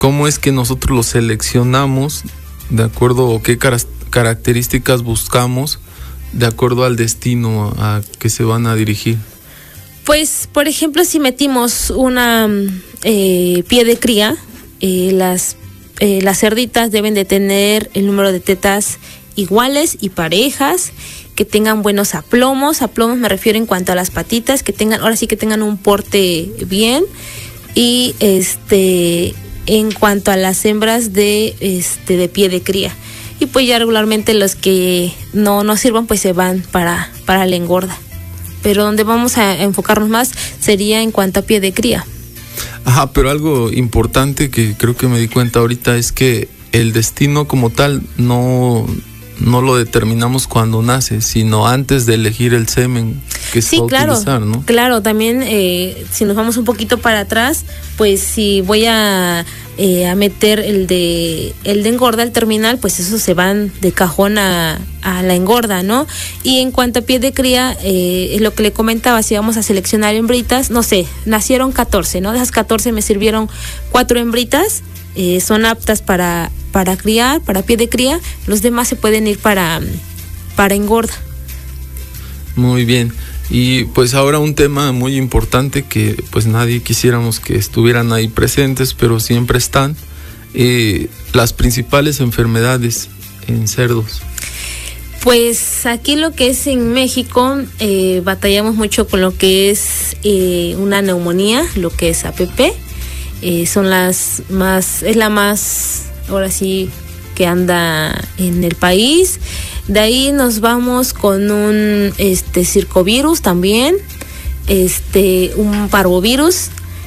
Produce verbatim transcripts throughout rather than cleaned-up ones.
¿cómo es que nosotros los seleccionamos de acuerdo a qué car- características buscamos de acuerdo al destino a que se van a dirigir? Pues, por ejemplo, si metimos una eh, pie de cría, eh, las, eh, las cerditas deben de tener el número de tetas iguales y parejas, que tengan buenos aplomos. Aplomos me refiero en cuanto a las patitas, que tengan, ahora sí que tengan un porte bien. Y este, en cuanto a las hembras de, este, de pie de cría. Y pues ya regularmente los que no nos sirvan, pues se van para, para la engorda. Pero donde vamos a enfocarnos más sería en cuanto a pie de cría. Ajá, pero algo importante que creo que me di cuenta ahorita es que el destino como tal no, no lo determinamos cuando nace, sino antes de elegir el semen que se sí, va a claro, utilizar, ¿no? Claro, también eh, si nos vamos un poquito para atrás, pues si voy a, eh, a meter el de el de engorda, el terminal, pues esos se van de cajón a, a la engorda, ¿no? Y en cuanto a pie de cría, eh, es lo que le comentaba, si vamos a seleccionar hembritas, no sé, nacieron catorce, ¿no? De esas catorce me sirvieron cuatro hembritas, eh, son aptas para, para criar, para pie de cría, los demás se pueden ir para, para engorda. Muy bien. Y pues ahora un tema muy importante que pues nadie quisiéramos que estuvieran ahí presentes, pero siempre están, eh, las principales enfermedades en cerdos. Pues aquí lo que es en México, eh, batallamos mucho con lo que es eh, una neumonía, lo que es A P P, eh, son las más, es la más, ahora sí, que anda en el país. De ahí nos vamos con un este circovirus también, este un parvovirus,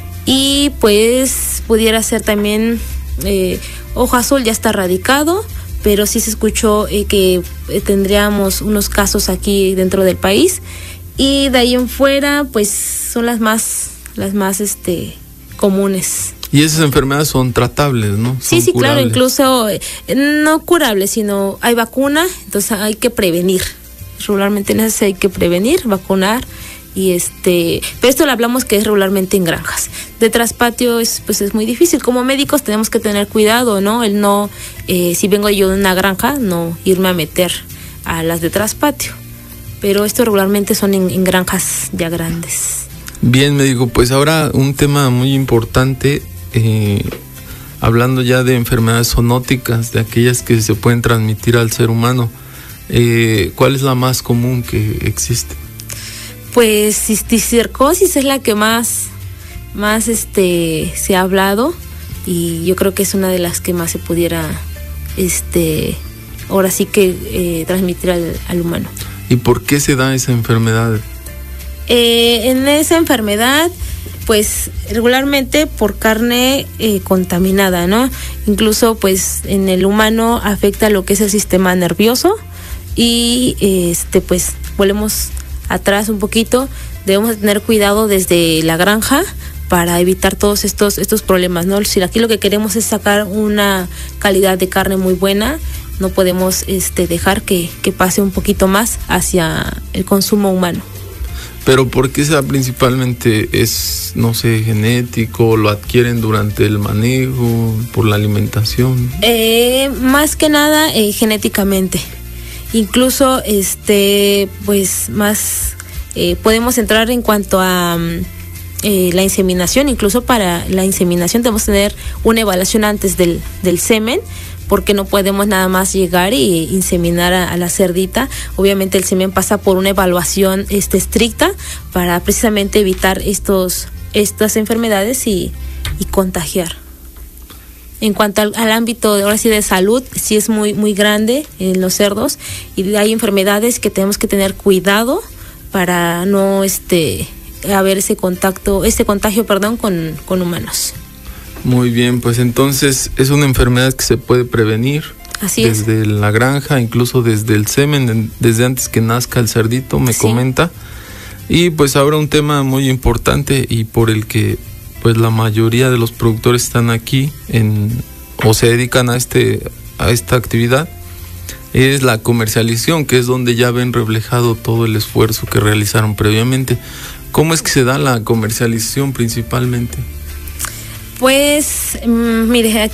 y pues pudiera ser también eh, ojo azul, ya está erradicado, pero sí se escuchó eh, que eh, tendríamos unos casos aquí dentro del país, y de ahí en fuera pues son las más las más este comunes. Y esas enfermedades son tratables, ¿no? Son sí, sí, curables. Claro, incluso eh, no curables, sino hay vacuna, entonces hay que prevenir. Regularmente en esas hay que prevenir, vacunar, y este, pero esto lo hablamos que es regularmente en granjas. De traspatio es, pues es muy difícil. Como médicos tenemos que tener cuidado, ¿no? El no, eh, si vengo yo de una granja, no irme a meter a las de traspatio. Pero esto regularmente son en, en granjas ya grandes. Bien, médico, pues ahora un tema muy importante. Eh, hablando ya de enfermedades zoonóticas, de aquellas que se pueden transmitir al ser humano, eh, ¿cuál es la más común que existe? Pues cisticercosis es la que más, más este, se ha hablado, y yo creo que es una de las que más se pudiera, este, ahora sí que eh, transmitir al, al humano. ¿Y por qué se da esa enfermedad? Eh, en esa enfermedad, pues regularmente por carne eh, contaminada, ¿no? Incluso pues en el humano afecta lo que es el sistema nervioso, y este pues volvemos atrás un poquito, debemos tener cuidado desde la granja para evitar todos estos estos problemas, ¿no? Si aquí lo que queremos es sacar una calidad de carne muy buena, no podemos este dejar que, que pase un poquito más hacia el consumo humano. Pero ¿por qué sea principalmente? ¿Es, no sé, genético? ¿Lo adquieren durante el manejo? ¿Por la alimentación? Eh, más que nada eh, genéticamente. Incluso, este, pues más eh, podemos entrar en cuanto a eh, la inseminación. Incluso para la inseminación debemos tener una evaluación antes del, del semen, porque no podemos nada más llegar y inseminar a, a la cerdita. Obviamente el semen pasa por una evaluación este, estricta para precisamente evitar estos estas enfermedades y, y contagiar. En cuanto al, al ámbito de, ahora sí, de salud, sí es muy muy grande en los cerdos, y hay enfermedades que tenemos que tener cuidado para no este haber ese contacto, este contagio, perdón, con, con humanos. Muy bien, pues entonces es una enfermedad que se puede prevenir. Así desde es. la granja, incluso desde el semen, desde antes que nazca el cerdito, me sí. comenta. Y pues ahora un tema muy importante y por el que pues la mayoría de los productores están aquí en o se dedican a este a esta actividad, es la comercialización, que es donde ya ven reflejado todo el esfuerzo que realizaron previamente. ¿Cómo es que se da la comercialización principalmente? Pues, mmm, mire,